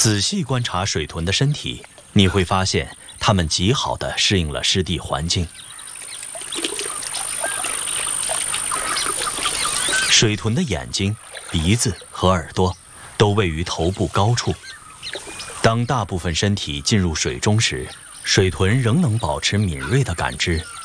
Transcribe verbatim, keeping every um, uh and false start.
仔细观察水豚的身体，你会发现它们极好地适应了湿地环境。水豚的眼睛、鼻子和耳朵都位于头部高处。当大部分身体进入水中时，水豚仍能保持敏锐的感知，